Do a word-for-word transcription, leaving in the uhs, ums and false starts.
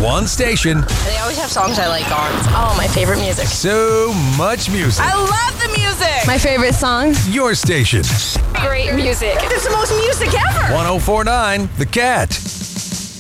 One station. They always have songs I like on. Oh, my favorite music. So much music. I love the music. My favorite song. Your station. Great music. It's the most music ever. one oh four point nine The Cat.